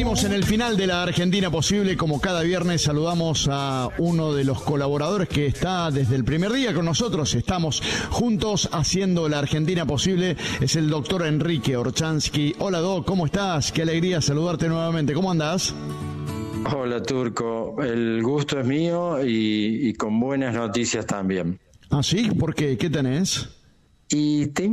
Seguimos en el final de la Argentina Posible. Como cada viernes saludamos a uno de los colaboradores que está desde el primer día con nosotros. Estamos juntos haciendo la Argentina Posible. Es el doctor Enrique Orchansky. Hola Doc, ¿cómo estás? Qué alegría saludarte nuevamente. ¿Cómo andás? Hola Turco, el gusto es mío y con buenas noticias también. ¿Ah, sí? ¿Por qué? ¿Qué tenés? Y te